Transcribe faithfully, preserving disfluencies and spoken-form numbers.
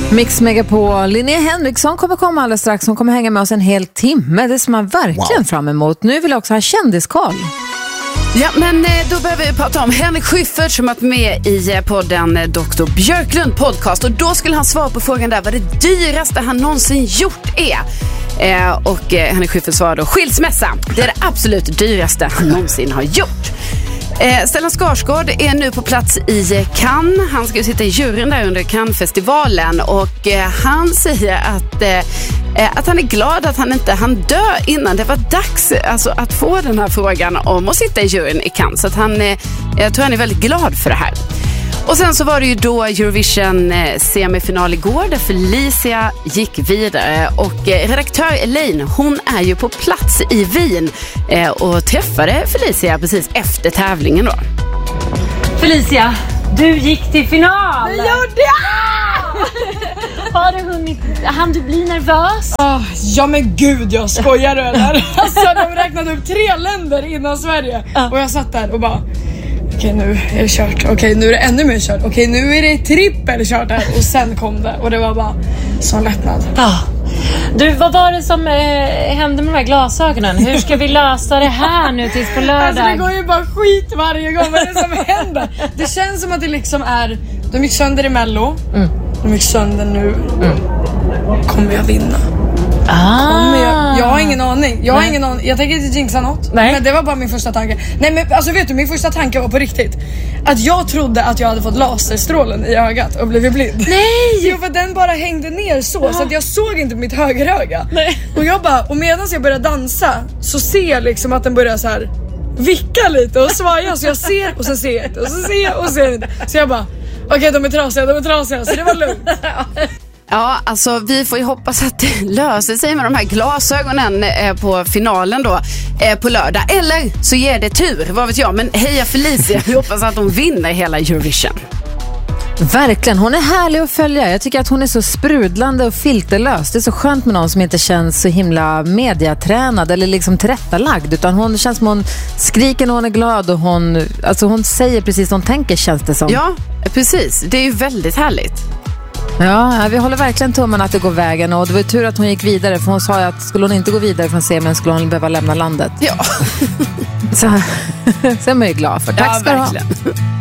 Mix Megapol. Linnea Henriksson kommer komma alldeles strax. Hon kommer hänga med oss en hel timme. Det ser man verkligen wow. fram emot. Nu vill jag också ha kändiskoll. Ja, men då behöver vi prata om Henrik Schyffert som varit med i podden doktor Björklund podcast. Och då skulle han svara på frågan där vad det dyraste han någonsin gjort är. Eh, och eh, Henrik Schyffert svarade då skilsmässa. Det är det absolut dyraste han någonsin har gjort. Eh, Stellan Skarsgård är nu på plats i Cannes. Han ska ju sitta i juryn där under Cannes-festivalen. Och eh, han säger att, eh, att han är glad att han inte han dö innan det var dags alltså, att få den här frågan om att sitta i juryn i Cannes. Så att han, eh, jag tror han är väldigt glad för det här. Och sen så var det ju då Eurovision semifinal igår där Felicia gick vidare och redaktör Elaine, hon är ju på plats i Wien och träffade Felicia precis efter tävlingen då. Felicia, du gick till final! Det gjorde jag! Har du hunnit, hann du bli nervös? Oh, ja men gud, jag skojar eller? Alltså de räknade upp tre länder innan Sverige och jag satt där och bara okej, nu är det kört. Okej, nu är det ännu mer kört. Okej, nu är det trippel kört här. Och sen kom det. Och det var bara sån lättnad. Ah. Du, vad var det som eh, hände med de här glasögonen? Hur ska vi lösa det här nu tills på lördag? Alltså det går ju bara skit varje gång. Vad är det som händer? Det känns som att det liksom är... De gick sönder i Mello. Mm. De gick sönder nu. Mm. Kommer jag vinna? Ah. Jag, jag har ingen aning. Jag har ingen aning. Jag tänker inte jinxa något. Nej. Men det var bara min första tanke. Nej men alltså vet du, min första tanke var på riktigt att jag trodde att jag hade fått laserstrålen i ögat och blivit blind. Nej! Jo, för den bara hängde ner så ah. så att jag såg inte mitt högeröga. Nej. Och jag bara, och medan jag började dansa så ser jag liksom att den börjar så här vicka lite och svaja. Så jag ser och så ser jag inte och så ser jag och så ser jag inte. Så jag bara, okej okay, de är trasiga, de är trasiga. Så det var lugnt. Ja, alltså vi får ju hoppas att det löser sig med de här glasögonen eh, på finalen då eh, på lördag. Eller så ger det tur, vad vet jag. Men heja Felicia, vi hoppas att hon vinner hela Eurovision. Verkligen, hon är härlig att följa. Jag tycker att hon är så sprudlande och filterlös. Det är så skönt med någon som inte känns så himla mediatränad eller liksom tillrättalagd. Utan hon känns som hon skriker när hon är glad och hon, alltså hon säger precis vad hon tänker, känns det som. Ja, precis. Det är ju väldigt härligt. Ja, vi håller verkligen tummen att det går vägen. Och det var tur att hon gick vidare. För hon sa att skulle hon inte gå vidare från semin skulle hon behöva lämna landet. Ja. Så, så är man ju glad för. Tack ja, ska du ha. verkligen.